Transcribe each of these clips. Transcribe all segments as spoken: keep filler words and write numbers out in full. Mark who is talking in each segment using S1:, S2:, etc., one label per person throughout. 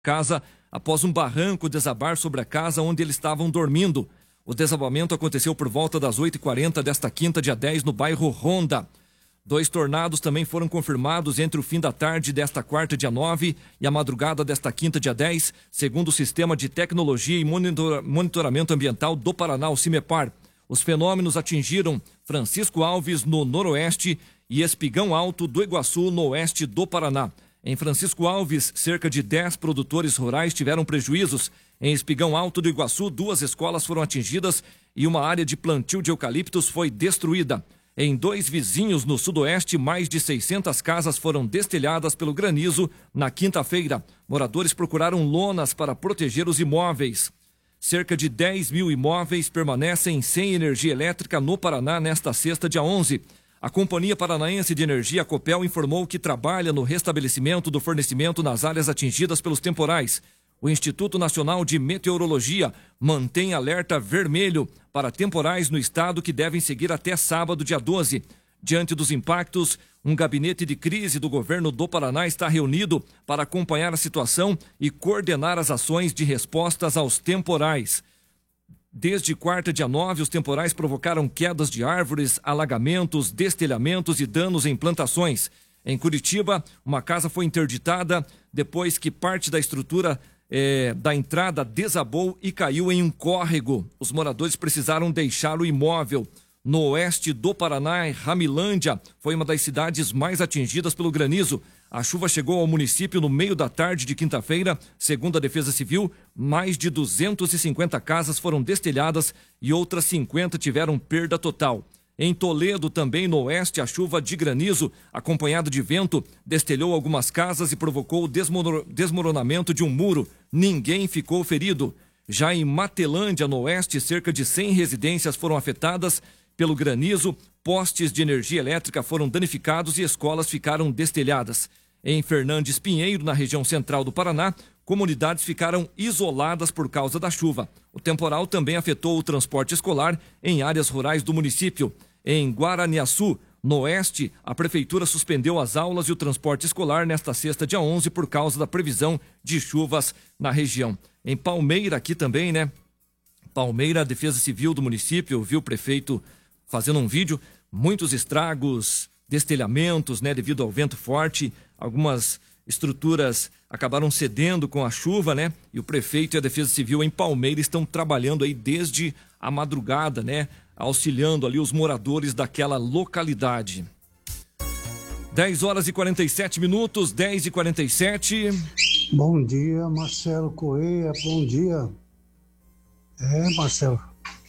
S1: casa após um barranco desabar sobre a casa onde eles estavam dormindo. O desabamento aconteceu por volta das oito e quarenta desta quinta, dia dez, no bairro Ronda. Dois tornados também foram confirmados entre o fim da tarde desta quarta, dia nove, e a madrugada desta quinta, dia dez, segundo o Sistema de Tecnologia e Monitoramento Ambiental do Paraná, o CIMEPAR. Os fenômenos atingiram Francisco Alves, no noroeste, e Espigão Alto do Iguaçu, no oeste do Paraná. Em Francisco Alves, cerca de dez produtores rurais tiveram prejuízos. Em Espigão Alto do Iguaçu, duas escolas foram atingidas e uma área de plantio de eucaliptos foi destruída. Em dois vizinhos no sudoeste, mais de seiscentas casas foram destelhadas pelo granizo na quinta-feira. Moradores procuraram lonas para proteger os imóveis. Cerca de dez mil imóveis permanecem sem energia elétrica no Paraná nesta sexta, dia onze. A Companhia Paranaense de Energia, a Copel, informou que trabalha no restabelecimento do fornecimento nas áreas atingidas pelos temporais. O Instituto Nacional de Meteorologia mantém alerta vermelho para temporais no estado que devem seguir até sábado, dia doze. Diante dos impactos, um gabinete de crise do governo do Paraná está reunido para acompanhar a situação e coordenar as ações de respostas aos temporais. Desde quarta, dia nove, os temporais provocaram quedas de árvores, alagamentos, destelhamentos e danos em plantações. Em Curitiba, uma casa foi interditada depois que parte da estrutura É, da entrada desabou e caiu em um córrego. Os moradores precisaram deixar o imóvel. No oeste do Paraná, Ramilândia foi uma das cidades mais atingidas pelo granizo. A chuva chegou ao município no meio da tarde de quinta-feira. Segundo a Defesa Civil, mais de duzentas e cinquenta casas foram destelhadas e outras cinquenta tiveram perda total. Em Toledo, também no oeste, a chuva de granizo, acompanhada de vento, destelhou algumas casas e provocou o desmoro- desmoronamento de um muro. Ninguém ficou ferido. Já em Matelândia, no oeste, cerca de cem residências foram afetadas pelo granizo, postes de energia elétrica foram danificados e escolas ficaram destelhadas. Em Fernandes Pinheiro, na região central do Paraná, comunidades ficaram isoladas por causa da chuva. O temporal também afetou o transporte escolar em áreas rurais do município. Em Guaraniaçu, no oeste, a prefeitura suspendeu as aulas e o transporte escolar nesta sexta, dia onze, por causa da previsão de chuvas na região. Em Palmeira, aqui também, né? Palmeira, a Defesa Civil do município, viu o prefeito fazendo um vídeo, muitos estragos, destelhamentos, né? Devido ao vento forte, algumas estruturas acabaram cedendo com a chuva, né? E o prefeito e a Defesa Civil em Palmeira estão trabalhando aí desde a madrugada, né? Auxiliando ali os moradores daquela localidade. dez horas e quarenta e sete minutos, dez e quarenta e sete.
S2: Bom dia, Marcelo Correia, bom dia. É, Marcelo,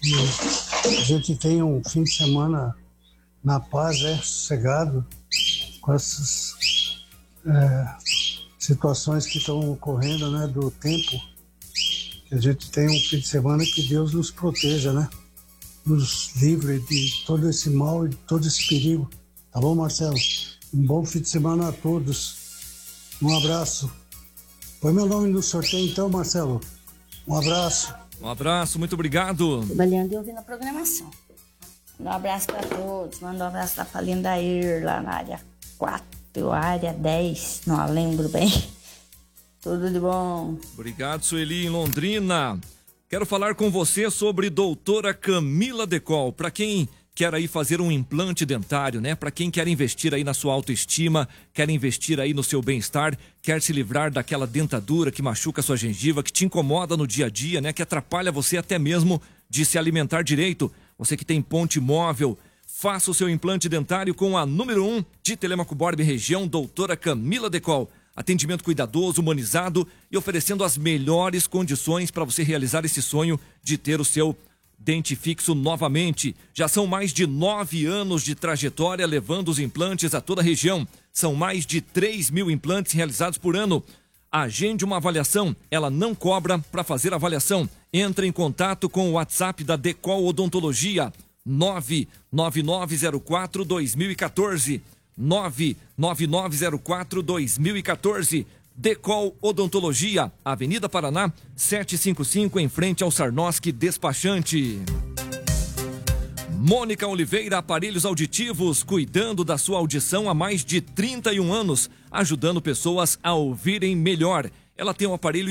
S2: a gente tem um fim de semana na paz, é, sossegado, com essas é, situações que estão ocorrendo, né, do tempo. Que a gente tem um fim de semana que Deus nos proteja, né? Nos livre de todo esse mal e de todo esse perigo. Tá bom, Marcelo? Um bom fim de semana a todos. Um abraço. Põe meu nome no sorteio então, Marcelo. Um abraço.
S1: Um abraço, muito obrigado.
S3: Trabalhando e ouvindo a programação. Um abraço para todos. Manda um abraço da Falindair, lá na área quatro, área dez. Não lembro bem. Tudo de bom.
S1: Obrigado, Sueli, em Londrina. Quero falar com você sobre doutora Camila Decol. Para quem quer aí fazer um implante dentário, né? Para quem quer investir aí na sua autoestima, quer investir aí no seu bem-estar, quer se livrar daquela dentadura que machuca a sua gengiva, que te incomoda no dia a dia, né? Que atrapalha você até mesmo de se alimentar direito. Você que tem ponte móvel, faça o seu implante dentário com a número um de Telêmaco Borba região, doutora Camila Decol. Atendimento cuidadoso, humanizado e oferecendo as melhores condições para você realizar esse sonho de ter o seu dente fixo novamente. Já são mais de nove anos de trajetória levando os implantes a toda a região. São mais de três mil implantes realizados por ano. Agende uma avaliação, ela não cobra para fazer a avaliação. Entre em contato com o WhatsApp da Decol Odontologia, nove nove nove zero quatro dois mil e quatorze. nove nove nove zero quatro dois mil e quatorze. Decol Odontologia, Avenida Paraná, setecentos e cinquenta e cinco, em frente ao Sarnoski Despachante. Mônica Oliveira, aparelhos auditivos, cuidando da sua audição há mais de trinta e um anos, ajudando pessoas a ouvirem melhor. ela tem um aparelho